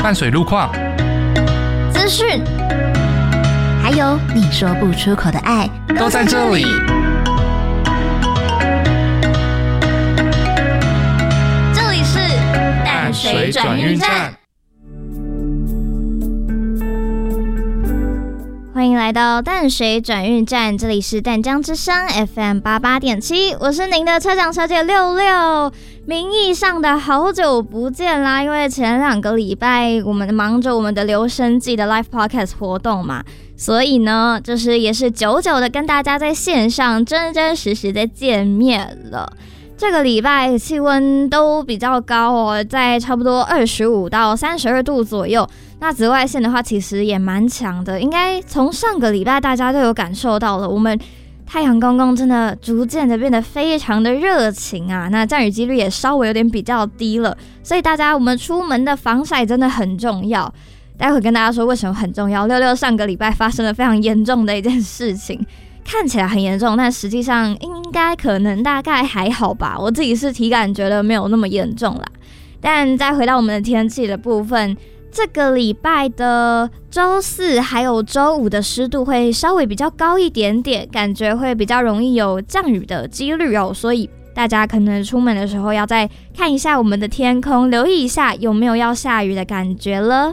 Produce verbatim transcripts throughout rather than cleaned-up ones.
淡水路况、 资讯，还有你说不出口的爱， 都在这里。 这里是淡水转运站。欢迎来到淡水转运站，这里是淡江之声 F M 八八点七，我是您的车长小姐六六。名义上的好久不见啦，因为前两个礼拜我们忙着我们的留声季的 Live Podcast 活动嘛，所以呢，就是也是久久的跟大家在线上真真实实的见面了。这个礼拜气温都比较高哦，在差不多二十五到三十二度左右。那紫外线的话，其实也蛮强的，应该从上个礼拜大家都有感受到了，我们太阳公公真的逐渐的变得非常的热情啊，那降雨几率也稍微有点比较低了，所以大家我们出门的防晒真的很重要。待会跟大家说为什么很重要。六六上个礼拜发生了非常严重的一件事情，看起来很严重，但实际上应该可能大概还好吧，我自己是体感觉得没有那么严重啦。但再回到我们的天气的部分，这个礼拜的周四还有周五的湿度会稍微比较高一点点，感觉会比较容易有降雨的几率哦，所以大家可能出门的时候要再看一下我们的天空，留意一下有没有要下雨的感觉了。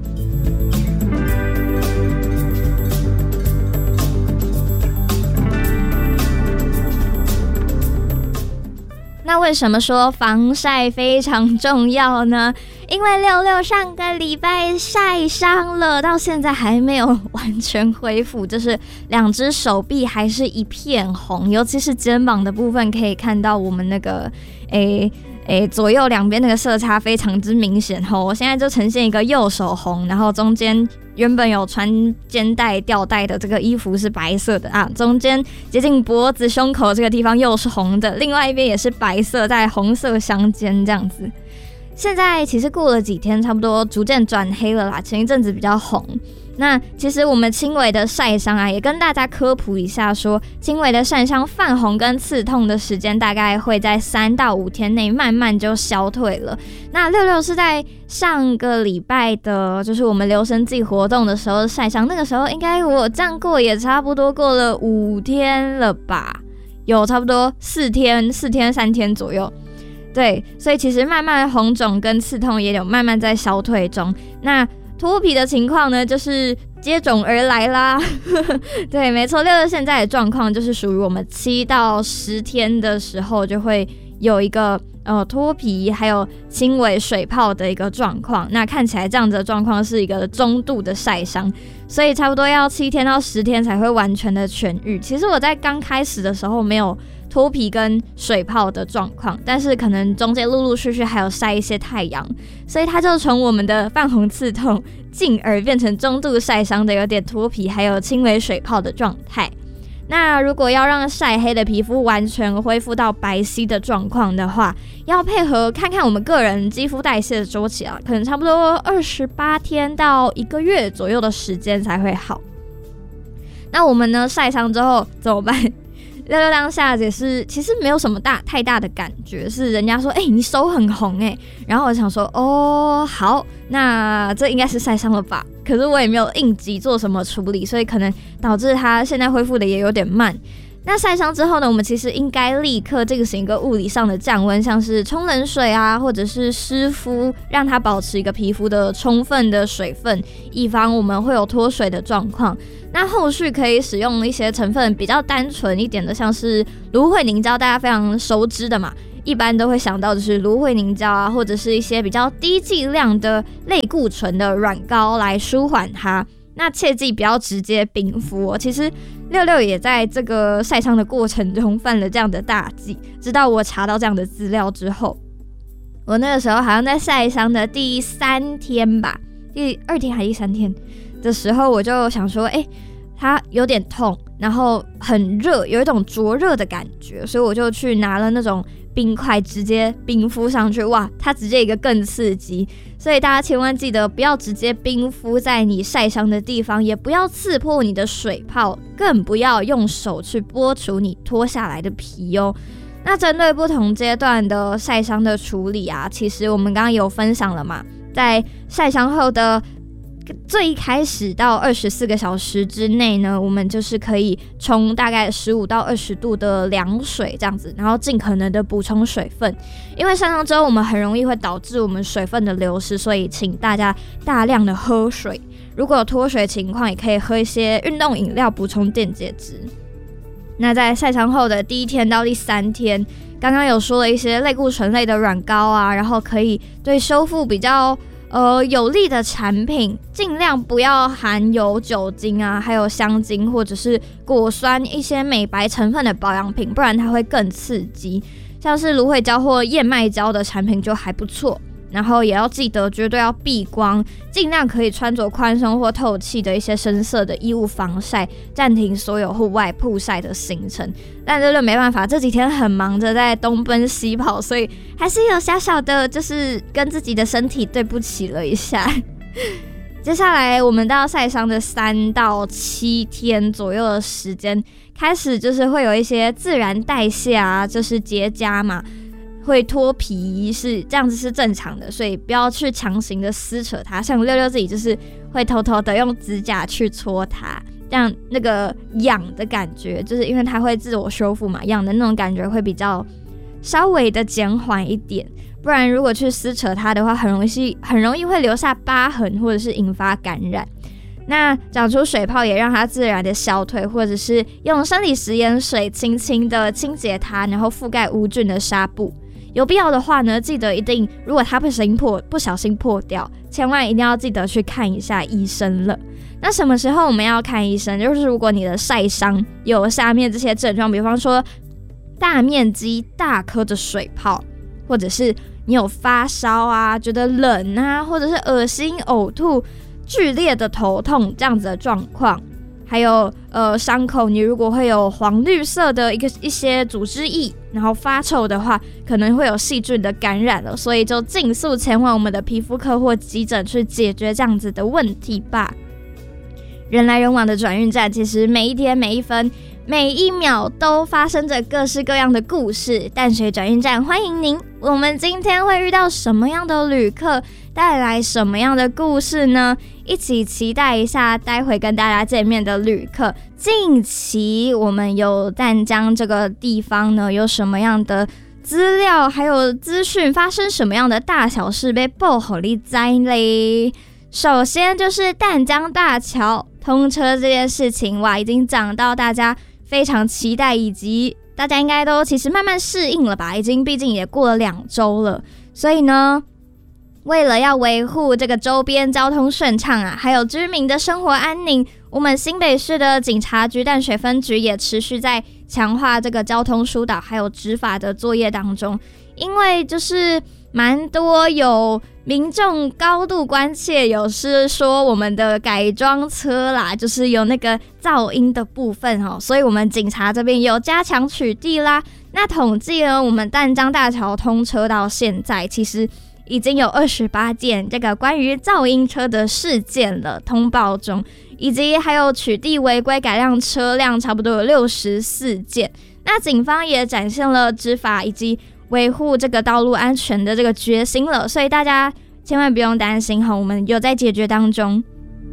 那为什么说防晒非常重要呢？因为六六上个礼拜晒伤了，到现在还没有完全恢复，就是两只手臂还是一片红，尤其是肩膀的部分，可以看到我们那个诶诶左右两边那个色差非常之明显吼。我现在就呈现一个右手红，然后中间原本有穿肩带吊带的这个衣服是白色的啊，中间接近脖子胸口这个地方又是红的，另外一边也是白色，在红色相间这样子。现在其实过了几天，差不多逐渐转黑了啦，前一阵子比较红。那其实我们轻微的晒伤啊，也跟大家科普一下说，轻微的晒伤泛红跟刺痛的时间大概会在三到五天内慢慢就消退了。那六六是在上个礼拜的，就是我们留声季活动的时候晒伤，那个时候应该我这样过也差不多过了五天了吧，有差不多四天、四天、三天左右。对，所以其实慢慢红肿跟刺痛也有慢慢在消退中。那脱皮的情况呢，就是接踵而来啦。对，没错，六六现在的状况就是属于我们七到十天的时候就会有一个呃脱皮，还有轻微水泡的一个状况。那看起来这样子的状况是一个中度的晒伤，所以差不多要七天到十天才会完全的痊愈。其实我在刚开始的时候没有脱皮跟水泡的状况，但是可能中间陆陆续续还有晒一些太阳，所以它就从我们的泛红刺痛进而变成中度晒伤的有点脱皮还有轻微水泡的状态。那如果要让晒黑的皮肤完全恢复到白皙的状况的话，要配合看看我们个人肌肤代谢的周期啊，可能差不多二十八天到一个月左右的时间才会好。那我们呢晒伤之后怎么办？六六当下也是，其实没有什么大太大的感觉，是人家说，哎、欸，你手很红哎、欸，然后我想说，哦，好，那这应该是晒伤了吧？可是我也没有应急做什么处理，所以可能导致它现在恢复的也有点慢。那晒伤之后呢，我们其实应该立刻进行一个物理上的降温，像是冲冷水啊，或者是湿敷，让它保持一个皮肤的充分的水分，以防我们会有脱水的状况。那后续可以使用一些成分比较单纯一点的，像是芦荟凝胶，大家非常熟知的嘛，一般都会想到就是芦荟凝胶啊，或者是一些比较低剂量的类固醇的软膏来舒缓它。那切记不要直接冰敷哦。其实六六也在这个晒伤的过程中犯了这样的大忌，直到我查到这样的资料之后，我那个时候好像在晒伤的第三天吧，第二天还是第三天的时候，我就想说，哎、欸，它有点痛，然后很热，有一种灼热的感觉，所以我就去拿了那种冰块直接冰敷上去，哇，它直接一个更刺激。所以大家千万记得不要直接冰敷在你晒伤的地方，也不要刺破你的水泡，更不要用手去剥除你脱下来的皮哦。那针对不同阶段的晒伤的处理啊，其实我们刚刚有分享了嘛， 在晒伤后的最一开始到二十四个小时之内呢，我们就是可以冲大概十五到二十度的凉水这样子，然后尽可能的补充水分，因为晒伤之后我们很容易会导致我们水分的流失，所以请大家大量的喝水，如果有脱水情况也可以喝一些运动饮料补充电解质。那在晒伤后的第一天到第三天，刚刚有说了一些类固醇类的软膏啊，然后可以对修复比较呃有利的产品，尽量不要含有酒精啊，还有香精或者是果酸一些美白成分的保养品，不然它会更刺激。像是芦荟胶或燕麦胶的产品就还不错。然后也要记得绝对要避光，尽量可以穿着宽松或透气的一些深色的衣物防晒，暂停所有户外曝晒的行程。但真的没办法，这几天很忙着在东奔西跑，所以还是有小小的就是跟自己的身体对不起了一下。接下来我们到晒伤的三到七天左右的时间，开始就是会有一些自然代谢啊，就是结痂嘛，会脱皮，是这样子是正常的，所以不要去强行的撕扯它。像六六自己就是会偷偷的用指甲去戳它，这样那个痒的感觉，就是因为它会自我修复嘛，痒的那种感觉会比较稍微的减缓一点。不然如果去撕扯它的话，很容易很容易会留下疤痕，或者是引发感染。那长出水泡也让它自然的消退，或者是用生理食盐水轻轻的清洁它，然后覆盖无菌的纱布。有必要的话呢，记得一定，如果它不小心破不小心破掉，千万一定要记得去看一下医生了。那什么时候我们要看医生？就是如果你的晒伤有下面这些症状，比方说大面积大颗的水泡，或者是你有发烧啊，觉得冷啊，或者是恶心、呕吐、剧烈的头痛这样子的状况。还有呃伤口，你如果会有黄绿色的一个一些组织液，然后发臭的话，可能会有细菌的感染了，所以就尽速前往我们的皮肤科或急诊去解决这样子的问题吧。人来人往的转运站，其实每一天每一分每一秒都发生着各式各样的故事。淡水转运站欢迎您，我们今天会遇到什么样的旅客，带来什么样的故事呢？一起期待一下待会跟大家见面的旅客。近期我们有淡江这个地方呢，有什么样的资料还有资讯，发生什么样的大小事被报给你知嘞？首先就是淡江大桥通车这件事情，哇，已经讲到大家非常期待，以及大家应该都其实慢慢适应了吧，已经毕竟也过了两周了。所以呢，为了要维护这个周边交通顺畅啊，还有居民的生活安宁，我们新北市的警察局淡水分局也持续在强化这个交通疏导还有执法的作业当中。因为就是蛮多有民众高度关切，有是说我们的改装车啦，就是有那个噪音的部分哦，所以我们警察这边也有加强取缔啦。那统计呢，我们淡江大桥通车到现在，其实已经有二十八件这个关于噪音车的事件了通报中，以及还有取缔违规改辆车辆差不多有六十四件。那警方也展现了执法以及维护这个道路安全的这个决心了，所以大家千万不用担心哈，我们有在解决当中。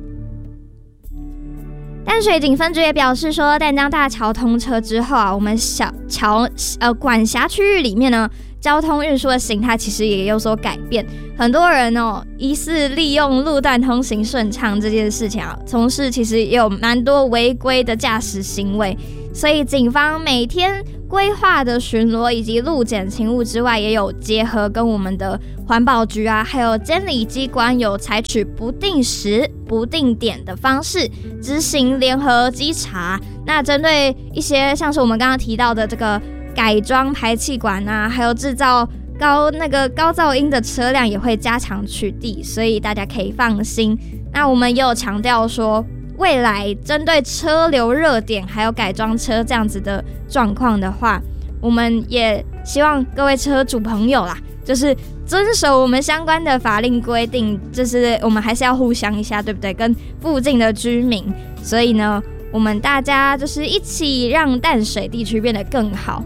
淡水警分局也表示说，淡江大桥通车之后啊，我们小桥呃管辖区域里面呢，交通运输的形态其实也有所改变。很多人哦，疑似利用路段通行顺畅这件事情啊，从事其实也有蛮多违规的驾驶行为。所以警方每天规划的巡逻以及路检勤务之外，也有结合跟我们的环保局啊，还有监理机关有采取不定时不定点的方式执行联合稽查。那针对一些像是我们刚刚提到的这个改装排气管啊，还有制造高那个高噪音的车辆，也会加强取缔，所以大家可以放心。那我们也有强调说，未来针对车流热点还有改装车这样子的状况的话，我们也希望各位车主朋友啦，就是遵守我们相关的法令规定，就是我们还是要互相一下，对不对？跟附近的居民，所以呢，我们大家就是一起让淡水地区变得更好。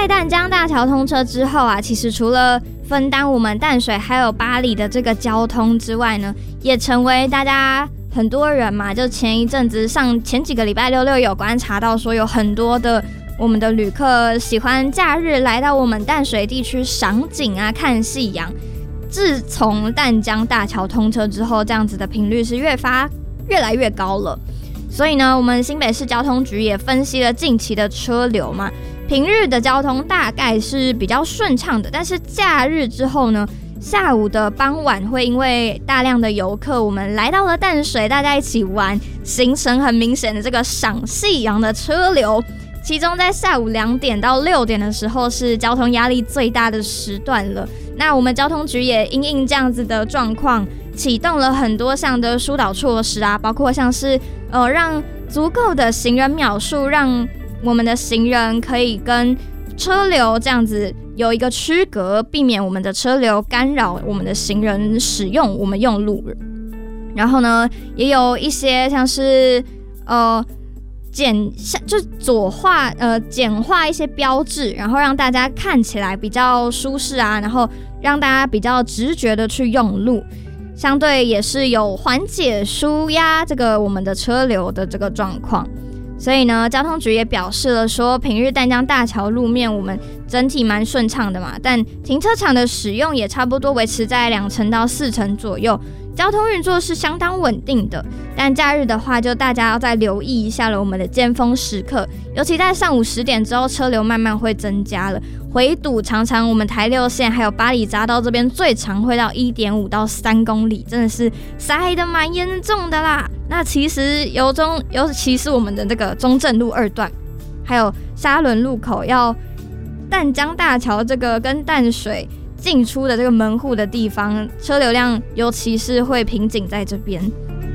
在淡江大桥通车之后啊，其实除了分担我们淡水还有巴黎的这个交通之外呢，也成为大家很多人嘛，就前一阵子上前几个礼拜六六有观察到说，有很多的我们的旅客喜欢假日来到我们淡水地区赏景啊、看夕阳。自从淡江大桥通车之后，这样子的频率是越发越来越高了。所以呢，我们新北市交通局也分析了近期的车流嘛，平日的交通大概是比较顺畅的，但是假日之后呢，下午的傍晚会因为大量的游客，我们来到了淡水，大家一起玩，形成很明显的这个赏夕阳的车流。其中在下午两点到六点的时候是交通压力最大的时段了。那我们交通局也因应这样子的状况，启动了很多项的疏导措施啊，包括像是呃让足够的行人秒数，让我们的行人可以跟车流这样子有一个区隔，避免我们的车流干扰我们的行人使用我们用路。然后呢，也有一些像是呃简就左化呃简化一些标志，然后让大家看起来比较舒适啊，然后让大家比较直觉的去用路，相对也是有缓解舒压这个我们的车流的这个状况。所以呢，交通局也表示了说，平日淡江大桥路面我们整体蛮顺畅的嘛，但停车场的使用也差不多维持在两成到四成左右，交通运作是相当稳定的。但假日的话，就大家要再留意一下了，我们的尖峰时刻，尤其在上午十点之后，车流慢慢会增加了，回堵常常我们台六线还有八里匝道这边最长会到 一点五到三公里，真的是塞得蛮严重的啦。那其实由中尤其是我们的这个中正路二段还有沙仑路口，要淡江大桥这个跟淡水进出的这个门户的地方，车流量尤其是会瓶颈在这边。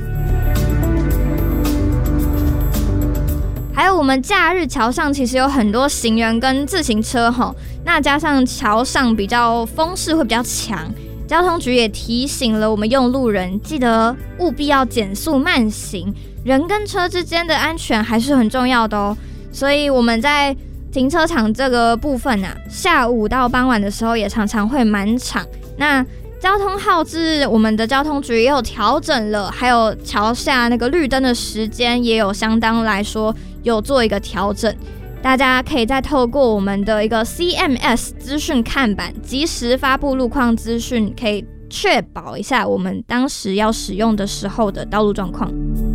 还有我们假日桥上其实有很多行人跟自行车齁，那加上桥上比较风势会比较强，交通局也提醒了我们用路人，记得务必要减速慢行，人跟车之间的安全还是很重要的哦。所以我们在停车场这个部分啊，下午到傍晚的时候也常常会满场。那交通号志，我们的交通局也有调整了，还有桥下那个绿灯的时间也有相当来说有做一个调整。大家可以再透过我们的一个 C M S 资讯看板，及时发布路况资讯，可以确保一下我们当时要使用的时候的道路状况。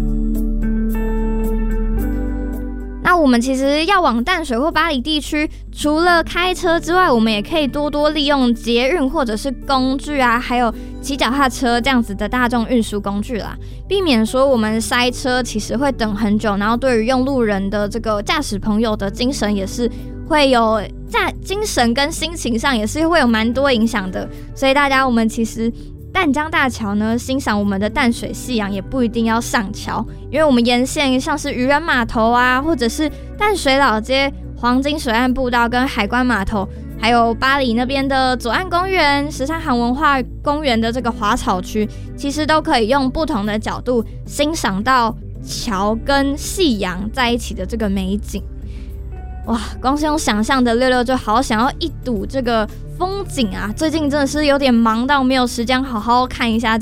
那我们其实要往淡水或八里地区，除了开车之外，我们也可以多多利用捷运或者是工具啊，还有骑脚踏车这样子的大众运输工具啦，避免说我们塞车其实会等很久，然后对于用路人的这个驾驶朋友的精神也是会有驾精神跟心情上也是会有蛮多影响的。所以大家我们其实淡江大桥呢，欣赏我们的淡水夕阳也不一定要上桥，因为我们沿线像是渔人码头啊，或者是淡水老街、黄金水岸步道跟海关码头，还有巴黎那边的左岸公园、十三行文化公园的这个华草区，其实都可以用不同的角度欣赏到桥跟夕阳在一起的这个美景。哇，光是用想象的六六就好想要一睹这个风景啊！最近真的是有点忙到没有时间好好看一下